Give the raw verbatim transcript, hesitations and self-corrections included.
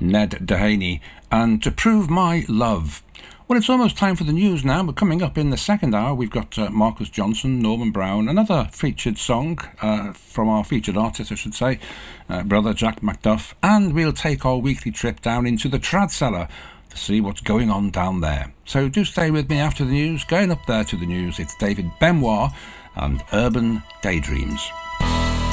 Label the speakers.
Speaker 1: Ned Dehaney, and To Prove My Love. Well, it's almost time for the news now, but coming up in the second hour, we've got uh, Marcus Johnson, Norman Brown, another featured song uh, from our featured artist, I should say, uh, brother Jack McDuff, and we'll take our weekly trip down into the Trad Cellar to see what's going on down there. So do stay with me after the news. Going up there to the news, it's David Benoit and Urban Daydreams.